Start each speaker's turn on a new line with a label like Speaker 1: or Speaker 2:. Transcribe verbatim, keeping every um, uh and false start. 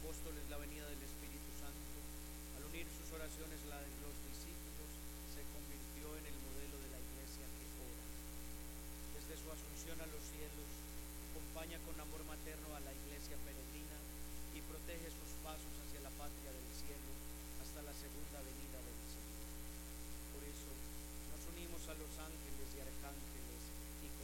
Speaker 1: apóstoles la venida del Espíritu Santo. Al unir sus oraciones la de los discípulos, se convirtió en el modelo de la iglesia que ora. Desde su asunción a los cielos, acompaña con amor materno a la iglesia peregrina y protege sus pasos hacia la patria del cielo,